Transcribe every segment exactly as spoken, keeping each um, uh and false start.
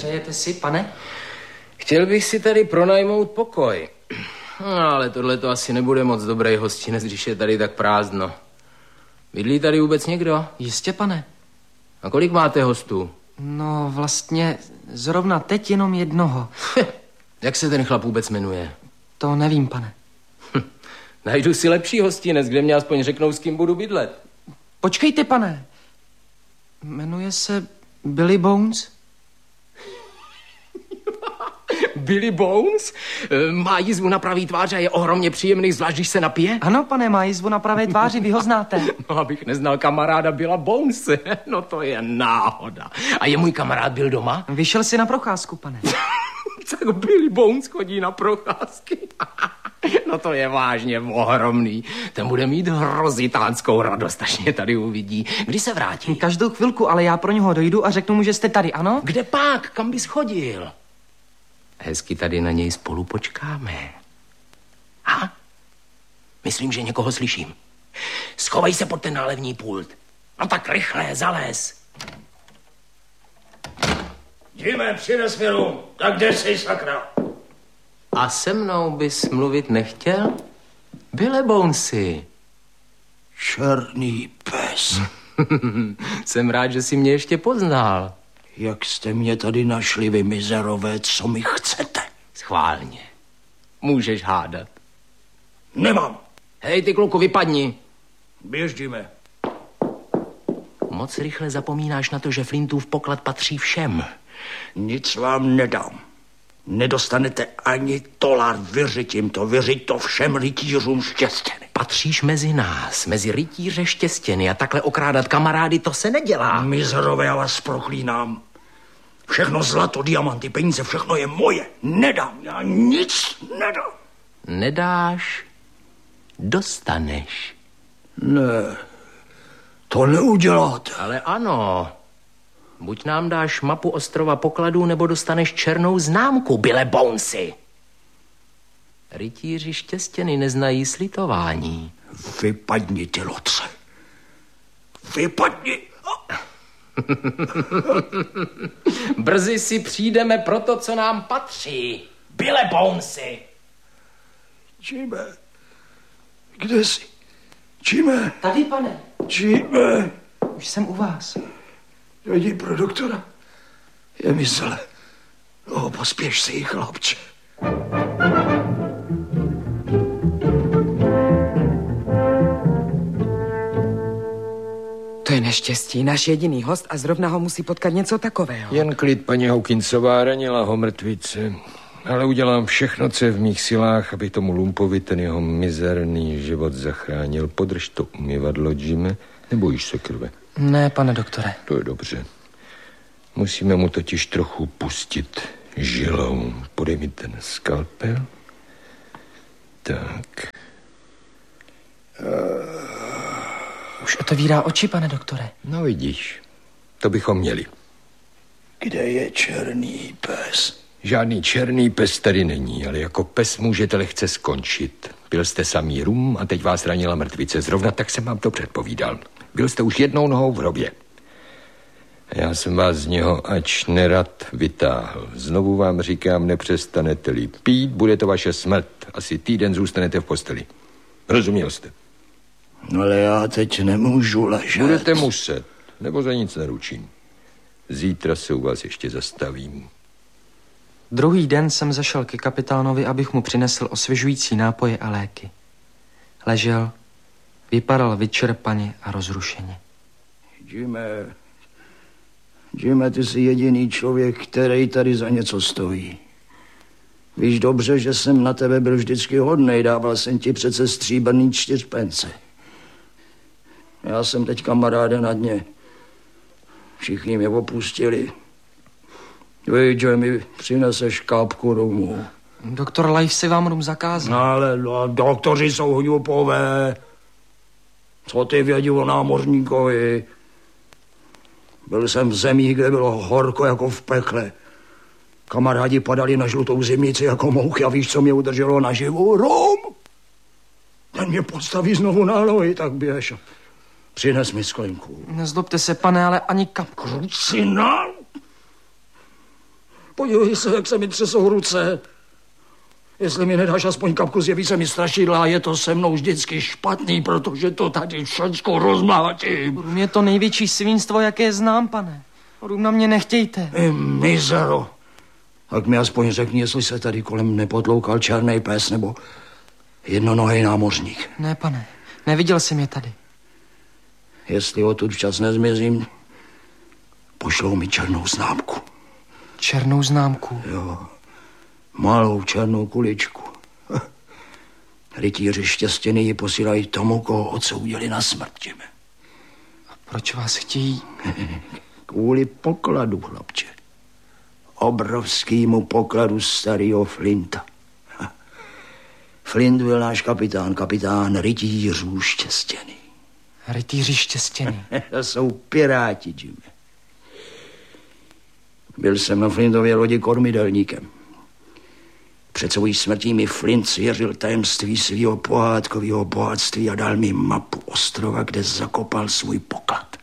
Přejete si, pane? Chtěl bych si tady pronajmout pokoj. No, ale tohle to asi nebude moc dobrý hostinec, když je tady tak prázdno. Bydlí tady vůbec někdo? Jistě, pane. A kolik máte hostů? No, vlastně zrovna teď jenom jednoho. Jak se ten chlap vůbec jmenuje? To nevím, pane. Najdu si lepší hostinec, kde mě aspoň řeknou, s kým budu bydlet. Počkejte, pane. Jmenuje se Billy Bones? Billy Bones? Má jizvu na pravý tváři a je ohromně příjemný, zvlášť když se napije? Ano, pane, má jizvu na pravé tváři, vy ho znáte. No, abych neznal kamaráda Billa Bonese. No to je náhoda. A je můj kamarád byl doma? Vyšel si na procházku, pane. Tak Billy Bones chodí na procházky. No to je vážně ohromný. Ten bude mít hrozitánskou radost, až mě tady uvidí. Kdy se vrátí? Každou chvilku, ale já pro něho dojdu a řeknu mu, že jste tady, ano? Kde pak? Kam bys chodil? Hezky tady na něj spolu počkáme. Ha? Myslím, že někoho slyším. Schovej se pod ten nálevní pult. No tak rychle, zalez. Jíme, přines mi rum. Tak kde jsi, sakra? A se mnou bys mluvit nechtěl? Bille Bonesi. Černý pes. Jsem rád, že jsi mě ještě poznal. Jak jste mě tady našli, vy mizerové, co mi chcete? Schválně. Můžeš hádat. Nemám. Hej, ty kluku, vypadni. Běžíme. Moc rychle zapomínáš na to, že Flintův poklad patří všem. Nic vám nedám. Nedostanete ani dolar, vyřitím to, vyřiď to všem rytířům Štěstěny. Patříš mezi nás, mezi rytíře Štěstěny a takhle okrádat kamarády, to se nedělá. Mizerové, já vás proklínám. Všechno zlato, diamanty, peníze, všechno je moje. Nedám, já nic nedám. Nedáš, dostaneš. Ne, to neuděláte. Ale ano. Buď nám dáš mapu ostrova pokladů, nebo dostaneš černou známku, Bille Bonesi. Rytíři Štěstěny neznají slitování. Vypadni, ty lotře. Vypadni. Brzy si přijdeme pro to, co nám patří. Bille Bonesi. Jime, kde jsi? Jime. Tady, pane. Jime. Už jsem u vás. Jdi pro doktora. Je mi zle. No, pospěš si, chlapče. To je neštěstí, náš jediný host a zrovna ho musí potkat něco takového. Jen klid, paní Hawkinsová, ranila ho mrtvice. Ale udělám všechno, co je v mých silách, abych tomu lumpovi ten jeho mizerný život zachránil. Podrž to umyvadlo, Jime. Nebojíš se krve? Ne, pane doktore. To je dobře. Musíme mu totiž trochu pustit žilou. Podej mi ten skalpel. Tak. Už otevírá oči, pane doktore. No vidíš, to bychom měli. Kde je černý pes? Žádný černý pes tady není, ale jako pes můžete lehce skončit. Byl jste samý rum a teď vás ranila mrtvice. Zrovna tak jsem vám to předpovídal. Byl jste už jednou nohou v hrobě. Já jsem vás z něho ač nerad vytáhl. Znovu vám říkám, nepřestanete-li pít, bude to vaše smrt. Asi týden zůstanete v posteli. Rozuměl jste? Ale já teď nemůžu ležet. Budete muset, nebo za nic neručím. Zítra se u vás ještě zastavím. Druhý den jsem zašel ke kapitánovi, abych mu přinesl osvěžující nápoje a léky. Ležel, vypadal vyčerpaně a rozrušeně. Jime, Jime, ty jsi jediný člověk, který tady za něco stojí. Víš dobře, že jsem na tebe byl vždycky hodnej, dával jsem ti přece stříbrný čtyřpence. Já jsem teď kamaráde na dně. Všichni mě opustili. Víš, že mi přineseš kápku rumu. Doktor Life si vám rum zakázal. No ale no, doktoři jsou hlupové. Co ty vědí o námořníkovi? Byl jsem v zemích, kde bylo horko jako v pekle. Kamarádi padali na žlutou zimnici jako mouchy a víš, co mě udrželo naživu? Rum! Ten mě postaví znovu na nohy, tak běž. Přines mi sklenku. Nezlobte se, pane, ale ani kapku. Krucina! Podívej se, jak se mi třesou ruce. Jestli mi nedáš aspoň kapku, zjeví se mi strašidla a je to se mnou vždycky špatný, protože to tady všecko rozmlátím. Rum je to největší svinstvo, jaké znám, pane. Rum na mě nechtějte. Ej, mizero. Tak mi aspoň řekni, jestli se tady kolem nepotloukal černý pes nebo jednonohý námořník. Ne, pane, neviděl jsem je tady. Jestli odtud včas nezmizím, pošlou mi černou známku. Černou známku? Jo, malou černou kuličku. Rytíři štěstěný ji posílají tomu, koho odsoudili na smrt. A proč vás chtějí? Kvůli pokladu, chlapče. Obrovskýmu pokladu starého Flinta. Flint byl náš kapitán, kapitán rytířů štěstěný. Rytíři štěstěný. To jsou piráti, Jimmy. Byl jsem na Flintově lodi kormidelníkem. Před svou smrtí mi Flint svěřil tajemství svého pohádkového bohatství a dal mi mapu ostrova, kde zakopal svůj poklad.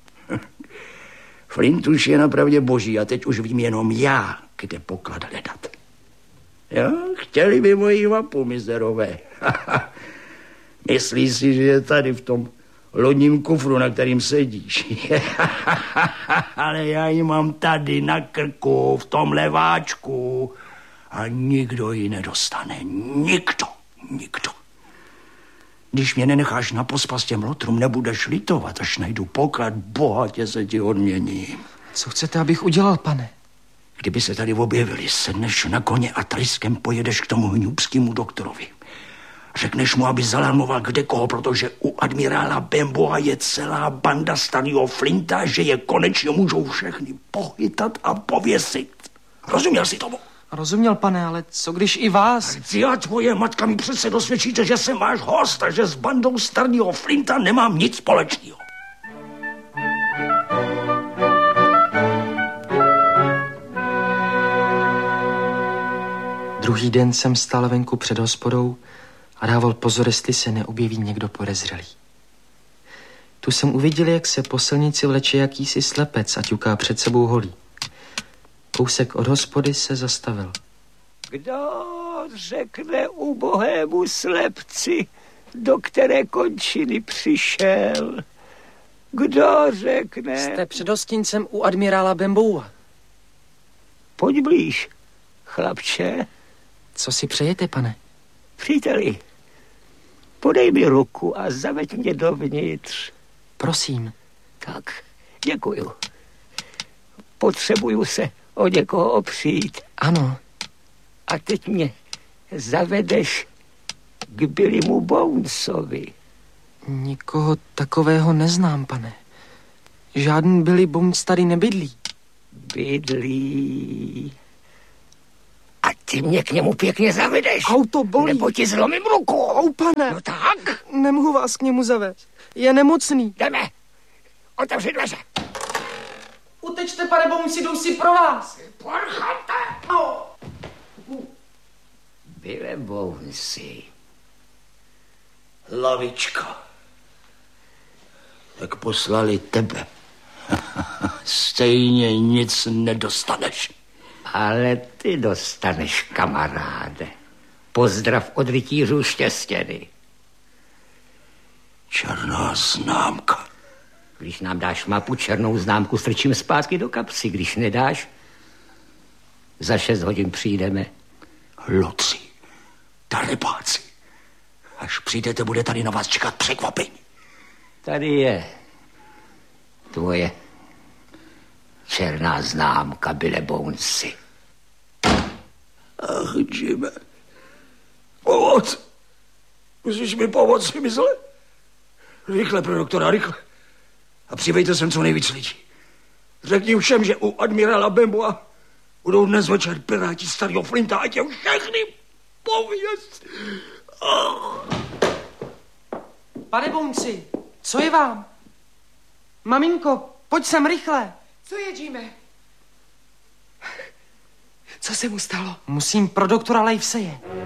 Flint už je napravdě boží a teď už vím jenom já, kde poklad hledat. Jo, chtěli by moji mapu, mizerové. Myslí si, že je tady v tom lodním kufru, na kterým sedíš. Ale já ji mám tady na krku, v tom leváčku. A nikdo ji nedostane. Nikdo. Nikdo. Když mě nenecháš na pospas těm lotrům, nebudeš litovat, až najdu poklad, bohatě se ti odměním. Co chcete, abych udělal, pane? Kdyby se tady objevili, sedneš na koně a tryskem pojedeš k tomu hňůbskému doktorovi. Řekneš mu, aby zalarmoval kde koho, protože u admirála Bemboa je celá banda starého Flinta, že je konečně můžou všechny pochytat a pověsit. Rozuměl jsi tomu? Rozuměl, pane, ale co když i vás? Ty a tvoje matka mi přece dosvědčíte, že jsem váš host a že s bandou starého Flinta nemám nic společného. Druhý den jsem stál venku před hospodou a dával pozor, jestli se neobjeví někdo podezřelý. Tu jsem uviděl, jak se po silnici vleče jakýsi slepec a ťuká před sebou holí. Kousek od hospody se zastavil. Kdo řekne ubohému slepci, do které končiny přišel? Kdo řekne... Jste před hostincem u admirála Bemboua. Pojď blíž, chlapče. Co si přejete, pane? Příteli, podej mi ruku a zaveď mě dovnitř. Prosím. Tak, děkuju. Potřebuju se o někoho opřít. Ano. A teď mě zavedeš k Billymu Bonesovi. Nikoho takového neznám, pane. Žádný Billy Bones tady nebydlí. Bydlí. A ty mě k němu pěkně zavedeš. Auto bolí. Nebo ti zlomím ruku. Au, pane. No tak. Nemohu vás k němu zavést. Je nemocný. Jdeme. Otevři dveře. Utečte, pane Bonesi, jdou si pro vás. Porchate. Au. Byle Bonesi. Lavička. Tak poslali tebe. Stejně nic nedostaneš. Ale ty dostaneš, kamaráde. Pozdrav od rytířů štěstěny. Černá známka. Když nám dáš mapu, černou známku strčím zpátky do kapsy. Když nedáš, za šest hodin přijdeme. Loci, darebáci. Až přijdete, bude tady na vás čekat překvapení. Tady je tvoje černá známka, Byle Bonesi. Ach, Jimmy. Pomoc. Musíš mi pomoct, vymysle. Rychle, pro doktora, rychle. A přivejte sem co nejvíc lidí. Řekni všem, že u admirála Bemboa budou dnes večer piráti starého Flinta, ať je všechny pověst. Oh. Pane Bonesi, co je vám? Maminko, pojď sem rychle. Co je, Jimmy? Co se mu stalo? Musím pro doktora Liveseye.